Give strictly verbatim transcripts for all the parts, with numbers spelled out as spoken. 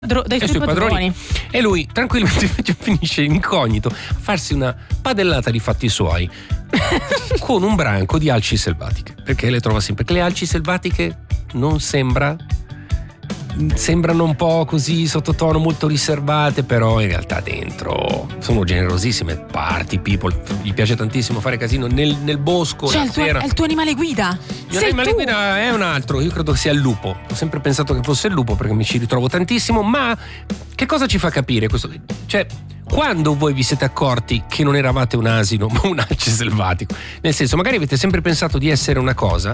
Dro- dai, suoi padroni. padroni e lui tranquillamente finisce incognito a farsi una padellata di fatti suoi con un branco di alci selvatiche, perché le trova sempre che le alci selvatiche non sembra sembrano un po' così sottotono, molto riservate, però in realtà dentro sono generosissime. Party people, gli piace tantissimo fare casino nel, nel bosco. Cioè, la il tuo, sera. è il tuo animale guida. Il mio Sei animale tu. guida è un altro, io credo che sia il lupo. Ho sempre pensato che fosse il lupo perché mi ci ritrovo tantissimo. Ma che cosa ci fa capire questo? Cioè, quando voi vi siete accorti che non eravate un asino ma un alce selvatico? Nel senso, magari avete sempre pensato di essere una cosa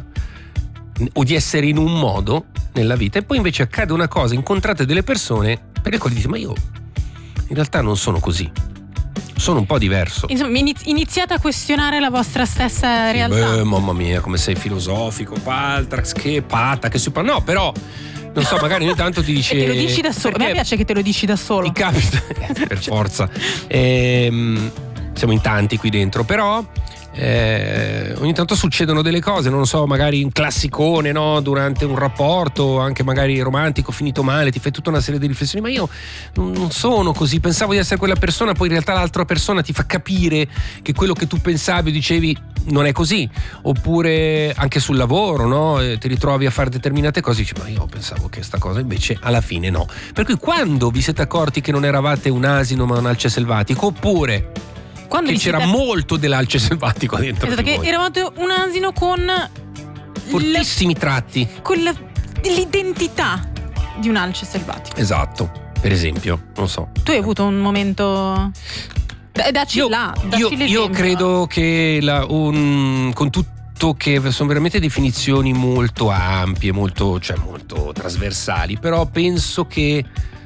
o di essere in un modo nella vita, e poi invece accade una cosa, incontrate delle persone per le quali dite: ma io in realtà non sono così, sono un po' diverso. Insomma, iniziate a questionare la vostra stessa Sì, realtà. beh, mamma mia, come sei filosofico, Paltrax, che pata, che si parla. No, però non so, magari ogni tanto ti dice. E te lo dici da solo. A me piace che te lo dici da solo. Ti capita, per forza. Ehm, siamo in tanti qui dentro, però Eh, ogni tanto succedono delle cose, non lo so, magari un classicone, no? Durante un rapporto, anche magari romantico, finito male, ti fai tutta una serie di riflessioni: ma io non sono così, pensavo di essere quella persona, poi in realtà l'altra persona ti fa capire che quello che tu pensavi o dicevi non è così. Oppure anche sul lavoro, no? E ti ritrovi a fare determinate cose e dici: ma io pensavo che sta cosa invece alla fine no. Per cui quando vi siete accorti che non eravate un asino ma un alce selvatico, oppure Quando che c'era siete... molto dell'alce selvatico dentro esatto, di che voi. eravate un asino con fortissimi le... tratti, con la... l'identità di un alce selvatico. esatto, per esempio, non so. Tu hai avuto un momento da, dacci Io, là, io, dacci l'esempio. io credo che la, un, con tutto che sono veramente definizioni molto ampie, molto, cioè molto trasversali, però penso che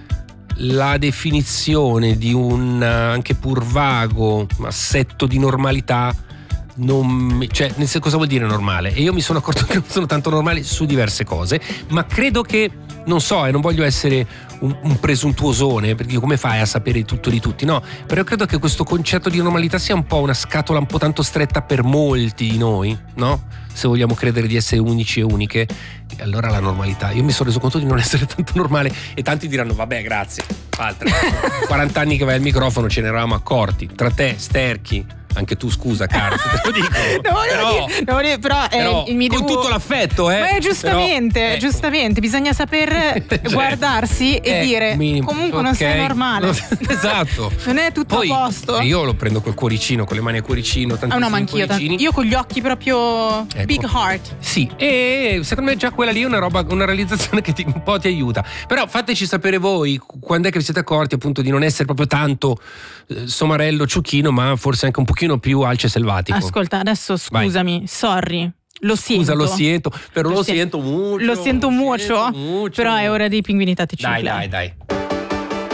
la definizione di un anche pur vago assetto di normalità non, cioè, nel senso, cosa vuol dire normale? E io mi sono accorto che non sono tanto normale su diverse cose, ma credo che, non so, e non voglio essere un, un presuntuosone, perché come fai a sapere tutto di tutti? No, però io credo che questo concetto di normalità sia un po' una scatola un po' tanto stretta per molti di noi, no? Se vogliamo credere di essere unici e uniche, e allora la normalità, io mi sono reso conto di non essere tanto normale, e tanti diranno: vabbè, grazie, altre quaranta anni che vai al microfono, ce ne eravamo accorti, tra te, Sterchi, anche tu, scusa caro, te lo dico. No, però, però, no, no, però, però eh, mi con devo... tutto l'affetto, eh. Ma è giustamente, però, eh, giustamente, bisogna saper cioè, guardarsi e eh, dire minimo, comunque non ok. sei normale. Esatto. Non è tutto Poi, a posto. Io lo prendo col cuoricino, con le mani a cuoricino, Ah, no, ma anch'io, cuoricini. io con gli occhi proprio Ecco. big heart. Sì, e secondo me già quella lì è una roba, una realizzazione che ti, un po' ti aiuta. Però fateci sapere voi quando è che vi siete accorti appunto di non essere proprio tanto eh, somarello, ciuchino, ma forse anche un pochino più alce selvatico. Ascolta, adesso scusami, Vai. sorry. Lo sento. Scusa, lo sento, però lo, Lo sento, sento molto. Lo sento mucho, mucho. però è ora dei pinguini tattici. Dai, dai, dai.